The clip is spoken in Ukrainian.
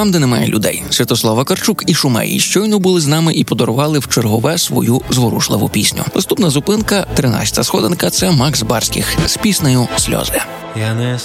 Там, де немає людей. Святослав Вакарчук і Шумей щойно були з нами і подарували в чергове свою зворушливу пісню. Наступна зупинка, 13-та сходинка, це Макс Барських з піснею «Сльози». Я не